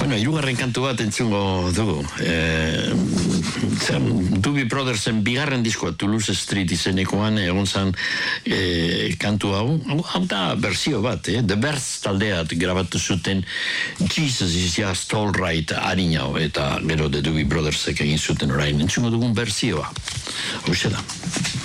Bueno, hirugarren kantu bat entzungo dugu. Doobie Brothersen bigarren diskoa, Toulouse Street izenekoan egon zan kantu hau da berzio bat, The Birds taldeat grabatu zuten Jesus is just all right harina hau, eta gero The Doobie Brothersek egin zuten orain entzungo dugun berzioa. Hoxe da.